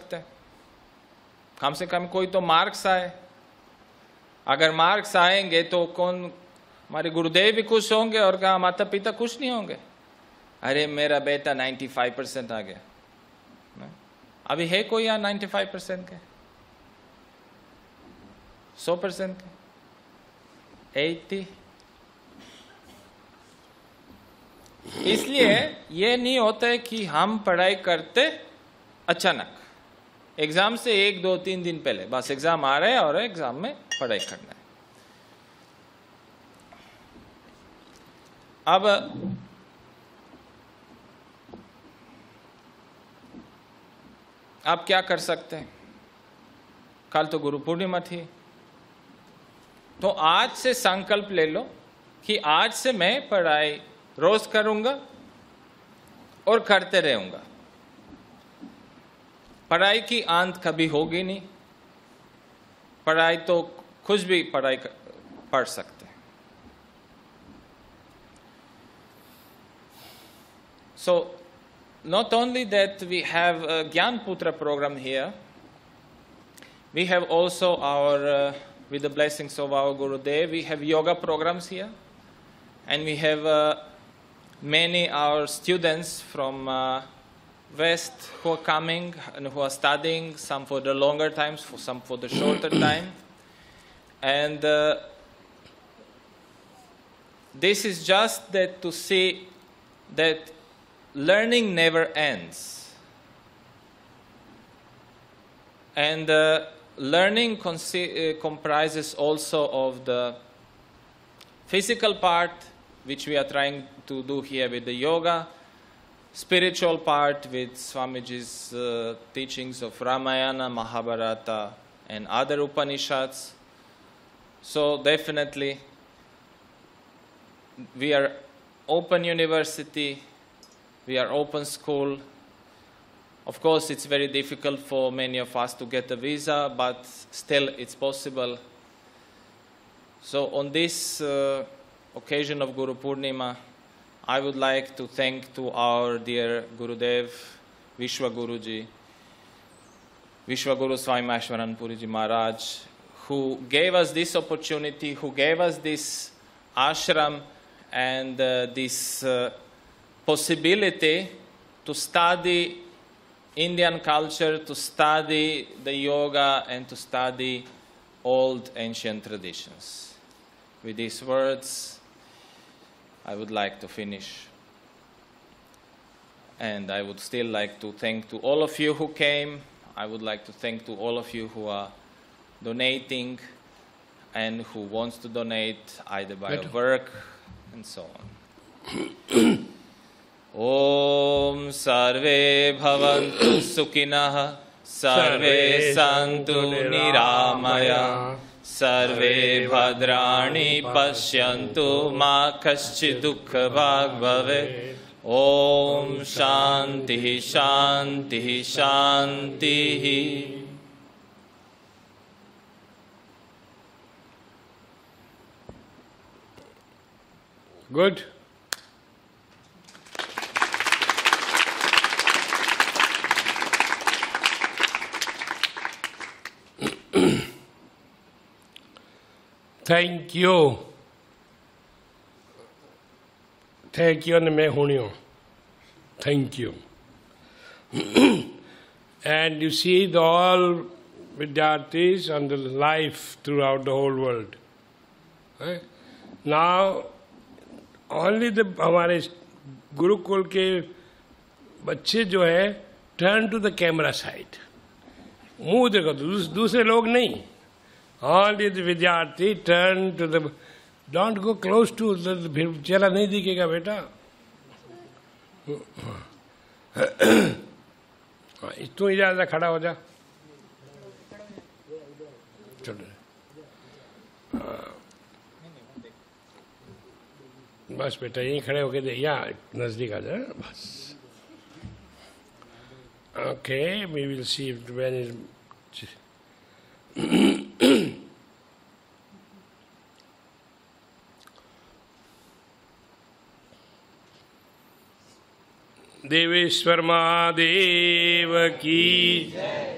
सकते हैं। कम से कम कोई तो मार्क्स आए। अगर मार्क्स आएंगे तो कौन, हमारे गुरुदेव भी खुश होंगे और कहा माता पिता खुश नहीं होंगे, अरे मेरा बेटा 95% आ गया। अभी है कोई यहाँ 95% के, 100% के, 80? इसलिए ये नहीं होता है कि हम पढ़ाई करते अचानक एग्जाम से 1, 2, 3 दिन पहले, बस एग्जाम आ रहा है और एग्जाम में पढ़ाई करना है। अब आप क्या कर सकते हैं? कल तो गुरु पूर्णिमा थी, तो आज से संकल्प ले लो कि आज से मैं पढ़ाई रोज करूंगा और करते रहूंगा। पढ़ाई की अंत कभी होगी नहीं, पढ़ाई तो कुछ भी पढ़ सकते हैं। So not only that we have a Gyan Putra program here, we have also our with the blessings of our Gurudev, we have yoga programs here, and we have many our students from West who are coming and who are studying, some for the longer times, some for the shorter time. And this is just that to see that learning never ends. And learning comprises also of the physical part, which we are trying to do here with the yoga, spiritual part with Swamiji's teachings of Ramayana, Mahabharata, and other Upanishads. So definitely, we are open university, we are open school. Of course, it's very difficult for many of us to get a visa, but still it's possible. So on this occasion of Guru Purnima, I would like to thank to our dear Gurudev, Vishwa Guruji, Vishwa Guru Swami Maheshwaran Puriji Maharaj, who gave us this opportunity, who gave us this ashram and this possibility to study Indian culture, to study the yoga, and to study old ancient traditions. With these words, I would like to finish. And I would still like to thank to all of you who came. I would like to thank to all of you who are donating and who wants to donate either by work and so on. Om Sarve Bhavantu Sukhinah, Sarve Santu Niramaya, Sarve Bhadrani Pashyantu Ma Kaschid Dukkha Bhag Bhave. Om Shanti Shanti Shanti. Good. Thank you. Thank you and मैं हूँ. Thank you. And you see the all Vidyarthis and the life throughout the whole world. Right? Now, only the हमारे गुरुकुल के बच्चे जो है turn to the camera side. मुंह देखो, दूसरे लोग नहीं. Only the Vidyarthi turn to the. Don't go close to the. फिर चेहरा नहीं दिखेगा बेटा. तू ही ज्यादा खड़ा हो जा. चलो. बस बेटा यहीं खड़े होके दे या नजदीक आ जाए बस. Okay, we will see when it. देवेश्वर महादेव की